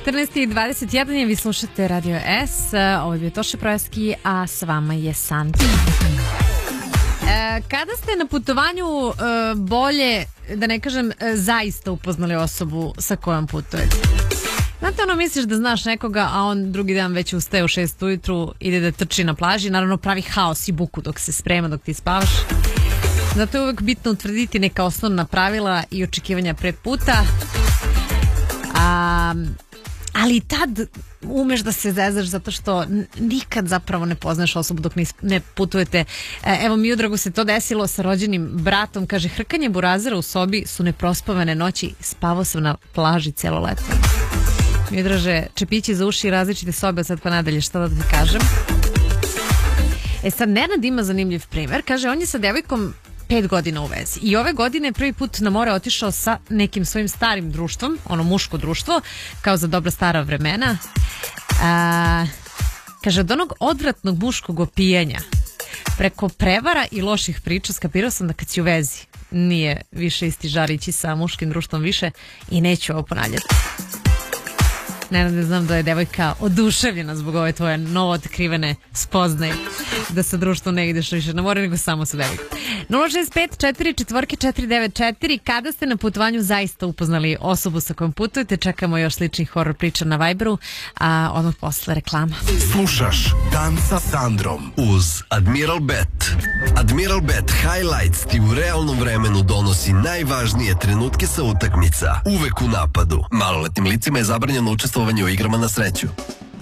14:21 je, vi slušate Radio S, ovo je bio Toše Projaski, a s vama je Santi. Kada ste na putovanju bolje, da ne kažem, zaista upoznali osobu sa kojom putujete? Znate, misliš da znaš nekoga, a on drugi dan već ustaje u 6 ujutru, ide da trči na plaži, naravno pravi haos i buku dok se sprema, dok ti spavaš. Zato je uvek bitno utvrditi neka osnovna pravila i očekivanja pred puta. Ali tad umeš da se zezaš zato što nikad zapravo ne poznaš osobu dok ne putujete. Evo, Miodragu se to desilo sa rođenim bratom. Kaže, hrkanje burazera u sobi su neprospavane noći, spavao sam na plaži celo leto. Miodraže, čepići za uši i različite sobe od sad pa nadalje, šta da ti kažem. Sad, Nenad ima zanimljiv primer. Kaže, on je sa devojkom 5 godina u vezi. I ove godine prvi put na more otišao sa nekim svojim starim društvom, ono muško društvo, kao za dobra stara vremena. Kaže, od onog odvratnog muškog opijanja, preko prevara i loših priča, skapirao sam da kad si u vezi, nije više isti žar ići sa muškim društvom više i neću ovo ponavljati. Ne znam da je devojka oduševljena zbog ove tvoje novo otkrivene spoznaje da sa društvom ne ideš više na more nego samo sa devojkom. 065-444-494. Kada ste na putovanju zaista upoznali osobu sa kojom putujete? Čekamo još sličnih horror priča na Viberu, a odmah posle reklama. Slušaš Dan sa Sandrom uz Admiral Bet. Admiral Bet Highlights ti u realnom vremenu donosi najvažnije trenutke sa utakmica. Uvek u napadu. Maloletnim licima je zabranjeno učestvovanje u igrama na sreću.